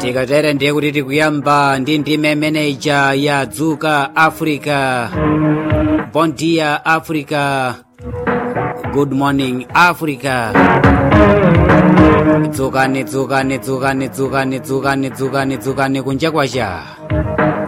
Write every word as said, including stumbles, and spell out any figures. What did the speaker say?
tikatere ndiye kuti tikuyamba ndi ndime manager ya Dzuka Africa. Bon dia Africa, good morning Africa. Dzukani dzukani dzukani dzukani dzukani dzukani dzukani kunja kwacha.